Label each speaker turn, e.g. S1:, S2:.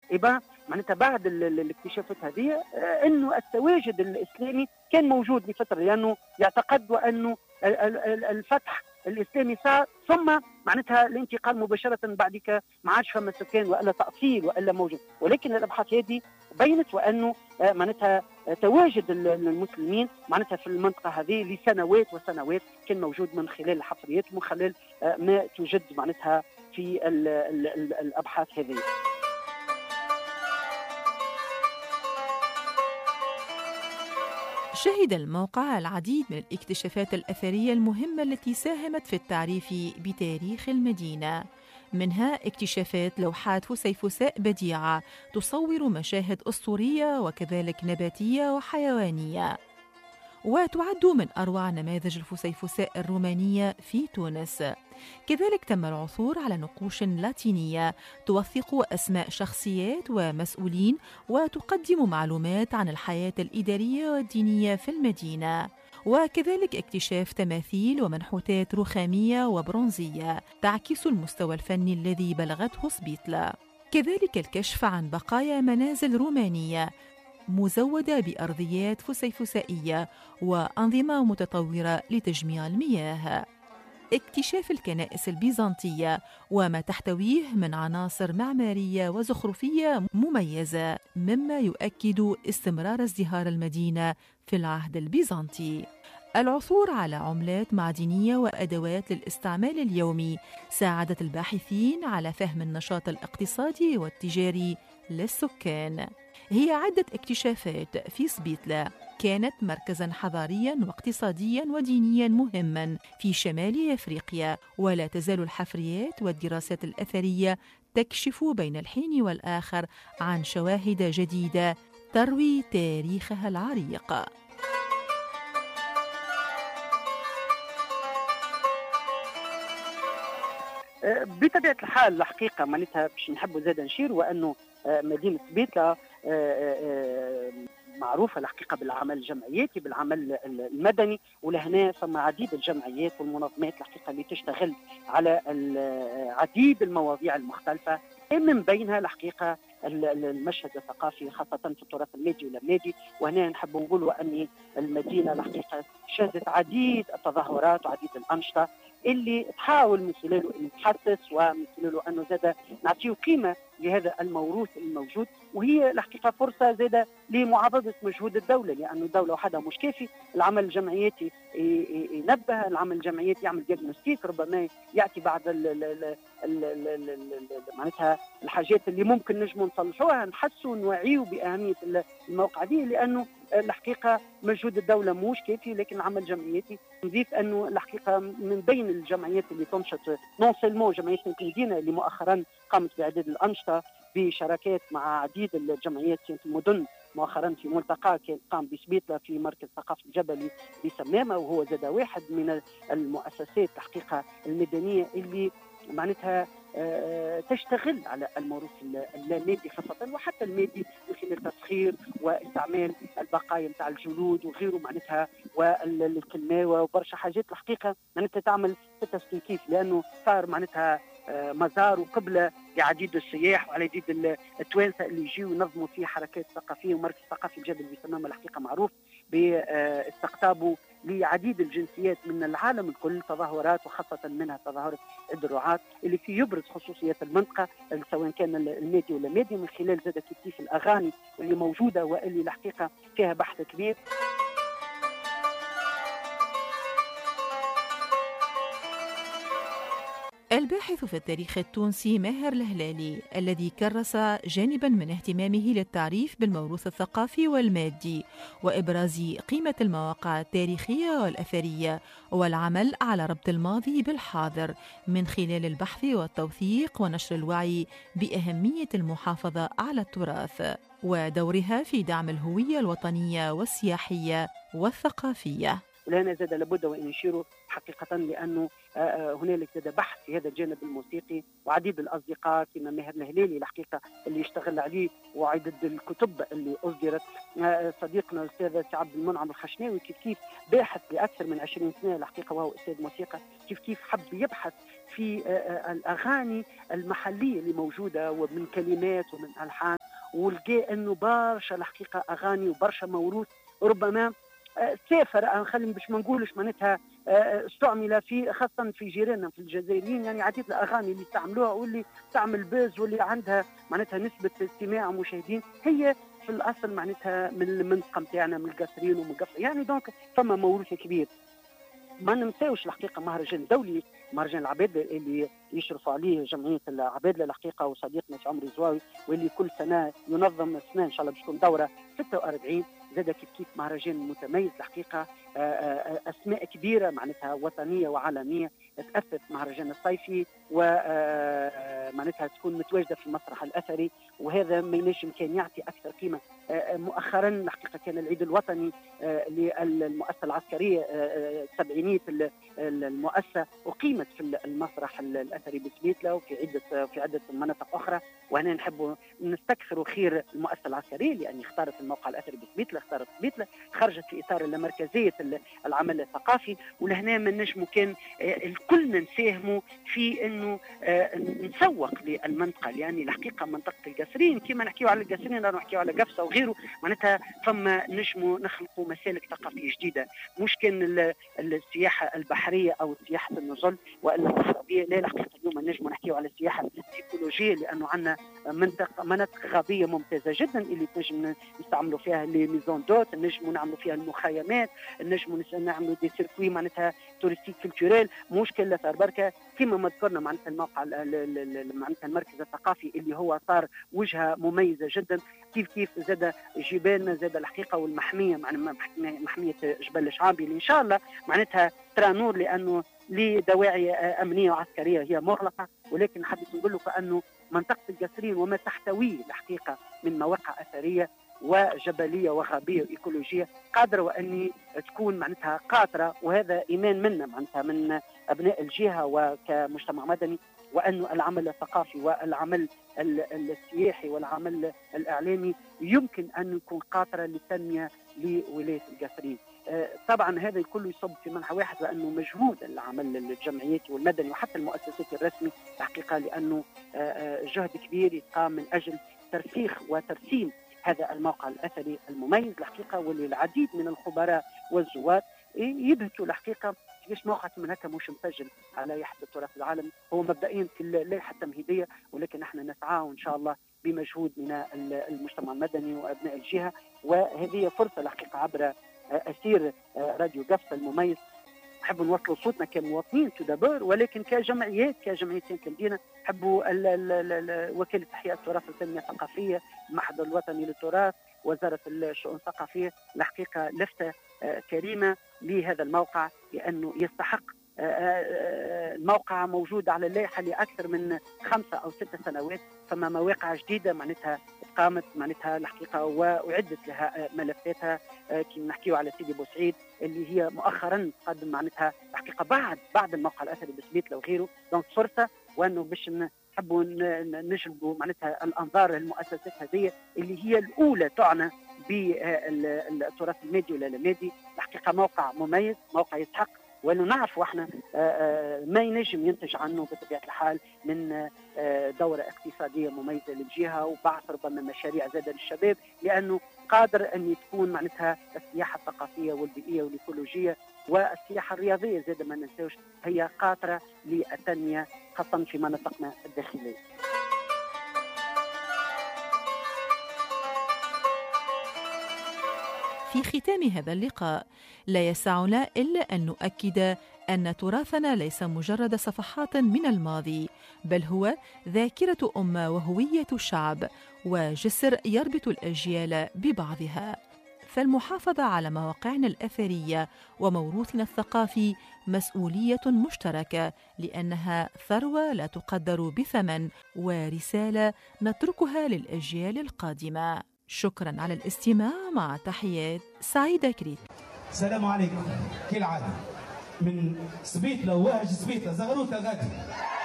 S1: إبا معناتها بعد الاكتشافات هذه أنه التواجد الإسلامي كان موجود لفترة، لأنه يعتقد أنه الفتح الإسلامي صار ثم معناتها الانتقال مباشرة بعدك ما عادش فما سكان وإلا تأصيل وإلا موجود. ولكن الأبحاث هذه بينت وأنه معناتها تواجد المسلمين معناتها في المنطقة هذه لسنوات وسنوات كان موجود من خلال الحفريات ومن خلال ما توجد معناتها في الأبحاث هذه.
S2: شهد الموقع العديد من الاكتشافات الأثرية المهمة التي ساهمت في التعريف بتاريخ المدينة، منها اكتشافات لوحات فسيفساء بديعة تصور مشاهد أسطورية وكذلك نباتية وحيوانية، وتعد من أروع نماذج الفسيفساء الرومانية في تونس. كذلك تم العثور على نقوش لاتينية توثق أسماء شخصيات ومسؤولين وتقدم معلومات عن الحياة الإدارية والدينية في المدينة، وكذلك اكتشاف تماثيل ومنحوتات رخامية وبرونزية تعكس المستوى الفني الذي بلغته سبيتلا. كذلك الكشف عن بقايا منازل رومانية مزودة بأرضيات فسيفسائية وأنظمة متطورة لتجميع المياه. اكتشاف الكنائس البيزنطية وما تحتويه من عناصر معمارية وزخرفية مميزة مما يؤكد استمرار ازدهار المدينة في العهد البيزنطي. العثور على عملات معدنية وأدوات للاستعمال اليومي ساعدت الباحثين على فهم النشاط الاقتصادي والتجاري للسكان. هي عدة اكتشافات في سبيتلا كانت مركزاً حضارياً واقتصادياً ودينياً مهماً في شمال أفريقيا، ولا تزال الحفريات والدراسات الأثرية تكشف بين الحين والآخر عن شواهد جديدة تروي تاريخها العريق.
S1: بطبيعة الحال الحقيقة معناتها باش نحبوا زاد نشير وأنه مدينة سبيتلا معروفة الحقيقة بالعمل الجمعياتي بالعمل المدني، ولهنا فما عديد الجمعيات والمنظمات الحقيقة اللي تشتغل على عديد المواضيع المختلفة، من بينها الحقيقة المشهد الثقافي خاصة في التراث المادي واللامادي. وهنا نحب نقول أن المدينة الحقيقة شهدت عديد التظاهرات وعديد الأنشطة اللي تحاول من خلاله أن نتحسس ومن خلاله أنه زاد نعطيه قيمة لهذا الموروث الموجود، وهي الحقيقة فرصة زادة لمعاضدة مجهود الدولة، لأنه الدولة وحدها مش كافي. العمل الجمعياتي ينبه، العمل الجمعياتي يعمل دياغنوستيك، ربما يأتي بعض معناتها الحاجات اللي ممكن نجموا نصلحوها، نحسوا نوعيوا بأهمية الموقع دي، لأنه الحقيقة مجهود الدولة مش كافي، لكن العمل الجمعياتي. نضيف أنه الحقيقة من بين الجمعيات اللي تنشط نون سيلمون جمعية المدينة اللي مؤخرا قامت بعدد الأنشطة بشراكات مع عديد الجمعيات في المدن، مؤخرا في ملتقى كان قام بسبيتلا في مركز ثقافة الجبلي بسمامة، وهو زاد واحد من المؤسسات الحقيقة المدنية اللي معناتها تشتغل على الموروث اللامادي خاصة وحتى المادي من خلال تسخير واستعمال البقايا نتاع الجلود وغيره معناتها والكلماوة وبرشا حاجات الحقيقة معناتها تعمل تستنكيف، لأنه صار معناتها مزار وقبلة لعديد السياح وعديد التوانسة اللي يجيوا ينظموا فيه حركات ثقافية. ومركز ثقافي الجبل بسمامة الحقيقة معروف باستقطابه لعديد الجنسيات من العالم الكل، تظاهرات وخاصة منها تظاهرة الدروعات اللي في يبرز خصوصيات المنطقة سواء كان المادي ولا مادي، من خلال زاد كيف الأغاني اللي موجودة واللي الحقيقة فيها بحث كبير.
S2: الباحث في التاريخ التونسي ماهر الهلالي الذي كرس جانبا من اهتمامه للتعريف بالموروث الثقافي والمادي وإبراز قيمة المواقع التاريخية والأثرية والعمل على ربط الماضي بالحاضر من خلال البحث والتوثيق ونشر الوعي بأهمية المحافظة على التراث ودورها في دعم الهوية الوطنية والسياحية والثقافية.
S1: ولهنا زاد لابد وأن نشيروا حقيقة لأنه هنالك زاد بحث في هذا الجانب الموسيقي، وعديد الأصدقاء كما ماهر الهلالي الحقيقة اللي يشتغل عليه، وعدد الكتب اللي أصدرت. صديقنا الأستاذ عبد المنعم الخشناوي كيف باحث لأكثر من 20 سنة الحقيقة، وهو أستاذ موسيقى، كيف حب يبحث في الأغاني المحلية اللي موجودة ومن كلمات ومن ألحان، ولقى أنه برشا الحقيقة أغاني وبرشا موروث ربما سافر، خلينا باش ما نقولش معناتها استعمل في خاصة في جيراننا في الجزائريين، يعني عديد الأغاني اللي استعملوها واللي تعمل بوز واللي عندها معناتها نسبة استماع ومشاهدين هي في الأصل معناتها من المنطقة نتاعنا، من القصرين ومن قفر، يعني دونك فما موروث كبير. ما ننساوش الحقيقة مهرجان دولي، مهرجان العبادلة اللي يشرف عليه جمعية العبادلة الحقيقة وصديقنا في عمري زواوي، واللي كل سنة ينظم سنة إن شاء الله باش تكون دورة 46. زاد كيف مهرجان متميز الحقيقة، أسماء كبيرة معناتها وطنية وعالمية تأسس مهرجان الصيفي، ومعناتها تكون متواجدة في المسرح الأثري، وهذا ما ينجم كان يعطي أكثر قيمة. مؤخرا الحقيقة كان العيد الوطني للمؤسسة العسكرية، سبعينية المؤسسة أقيمت في المسرح الأثري بسبيتلة وفي عدة مناطق أخرى، وهنا نحب نستكثر خير المؤسسة العسكرية لأن اختارت الموقع الأثري بسبيتلة، اختارت بسبيتلة، خرجت في إطار اللامركزية العمل الثقافي، ولهنا من نجمو كان الكلنا نساهموا في أنه نسوق للمنطقة، لأن الحقيقة منطقة القصرين كما نحكيو على القصرين نحكيو على قفصة وغيره، معناتها فما نجمو نخلقوا مسالك ثقافية جديدة، مش كان السياحة البحرية أو سياحة النزل وإلا الصحراوية، لا الحقيقة اليوم نجمو نحكيو على السياحة الإيكولوجية، لأنه عندنا مناطق غابية ممتازة جدا اللي تنجم نستعملوا فيها لي ميزون دوت، نجمو نعملوا فيها المخيمات، نجمو نعملوا دي سيركوي معناتها تورستيك كولتوريل، مشكلة صار بركة كما ما ذكرنا معناتها الموقع معناتها المركز الثقافي اللي هو صار وجهة مميزة جدا، كيف زاد جبالنا زاد الحقيقة والمحمية محمية جبل الشعابي اللي إن شاء الله معناتها ترى نور، لأنه لدواعي أمنية وعسكرية هي مغلقة، ولكن حبيت نقول لك أنه منطقة القصرين وما تحتويه الحقيقة من مواقع أثرية وجبلية وغابية وإيكولوجية قادرة وأني تكون معناتها قاطرة، وهذا إيمان منا معناتها من أبناء الجهة وكمجتمع مدني، وأن العمل الثقافي والعمل السياحي والعمل الإعلامي يمكن أن يكون قاطرة للتنمية لولاية القصرين. طبعا هذا كله يصب في منحى واحد، لأنه مجهود العمل الجمعياتي والمدني وحتى المؤسسات الرسمي حقيقة، لأنه جهد كبير يقام من أجل ترسيخ وترسيم هذا الموقع الأثري المميز الحقيقة، واللي العديد من الخبراء والزوار يبهتوا الحقيقة كيفاش موقع من هكا مش مسجل على لائحة التراث العالمي. هو مبدئيا في اللائحة التمهيدية، ولكن احنا نسعى وإن شاء الله بمجهود من المجتمع المدني وأبناء الجهة، وهذه فرصة الحقيقة عبر أسير راديو قفصة المميز نحب نوصلوا صوتنا كمواطنين تدبر، ولكن كجمعيات سانت المدينة نحبوا وكالة إحياء التراث والتنمية الثقافية، المعهد الوطني للتراث، وزارة الشؤون الثقافية، الحقيقة لفتة كريمة لهذا الموقع لأنه يستحق. الموقع موجود على اللائحة لأكثر من 5 أو 6 سنوات، فما مواقع جديدة معناتها قامت معناتها الحقيقة وأعدت لها ملفاتها، كي نحكيو على سيدي بوسعيد اللي هي مؤخرا قدم معناتها الحقيقة بعد الموقع الأثري بسبيتلة وغيره، دونك فرصة وأنه باش نحبوا نجلبوا معناتها الأنظار للمؤسسات هذه اللي هي الأولى تعنى بالتراث المادي ولا المادي. الحقيقة موقع مميز، موقع يستحق، وأنه نعرفوا احنا ما ينجم ينتج عنه بطبيعة الحال من دورة اقتصادية مميزة للجهة وبعث ربما مشاريع زادة للشباب، لأنه قادر أن تكون معناتها السياحة الثقافية والبيئية والإيكولوجية والسياحة الرياضية زادة ما ننساوش هي قاطرة للتنمية خاصة في مناطقنا الداخلية.
S2: في ختام هذا اللقاء لا يسعنا إلا أن نؤكد أن تراثنا ليس مجرد صفحات من الماضي، بل هو ذاكرة أمة وهوية شعب وجسر يربط الأجيال ببعضها. فالمحافظة على مواقعنا الأثرية وموروثنا الثقافي مسؤولية مشتركة، لأنها ثروة لا تقدر بثمن ورسالة نتركها للأجيال القادمة. شكراً على الاستماع، مع تحيات سعيدة كريت.
S3: السلام عليكم كالعادة من سبيطلة وواهج سبيطلة زغروطة غادي.